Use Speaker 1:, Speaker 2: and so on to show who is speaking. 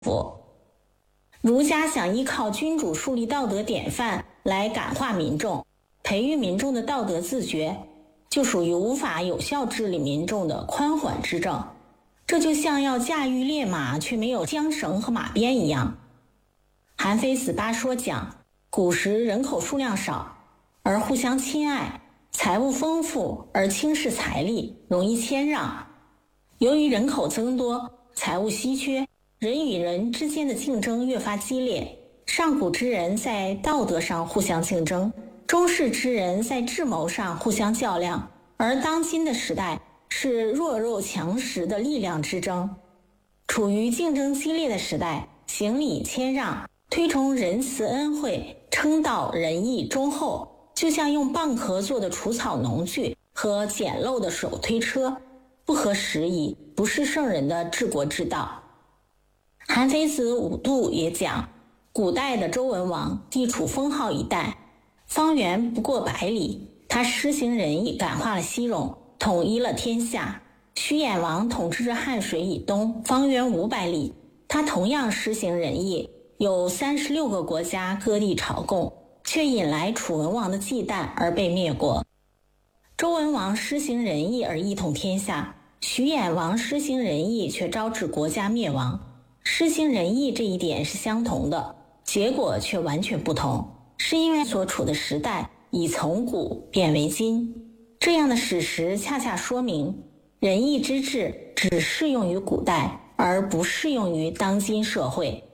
Speaker 1: 福。儒家想依靠君主树立道德典范来感化民众，培育民众的道德自觉，就属于无法有效治理民众的宽缓之政。这就像要驾驭烈马却没有缰绳和马鞭一样。韩非子八说讲，古时人口数量少，而互相亲爱，财物丰富而轻视财力，容易谦让。由于人口增多，财物稀缺，人与人之间的竞争越发激烈。上古之人在道德上互相竞争，中世之人在智谋上互相较量，而当今的时代是弱肉强食的力量之争。处于竞争激烈的时代，行礼谦让，推崇仁慈恩惠，称道仁义忠厚，就像用蚌壳做的除草农具和简陋的手推车，不合时宜，不是圣人的治国之道。韩非子五度也讲，古代的周文王地处封号一带，方圆不过100里，他施行仁义，感化了西戎，统一了天下。徐衍王统治着汉水以东，方圆500里，他同样施行仁义，有36个国家割地朝贡，却引来楚文王的忌惮而被灭国。周文王施行仁义而一统天下，徐衍王施行仁义却招致国家灭亡。施行仁义这一点是相同的，结果却完全不同，是因为所处的时代已从古变为今。这样的史实恰恰说明，仁义之治只适用于古代，而不适用于当今社会。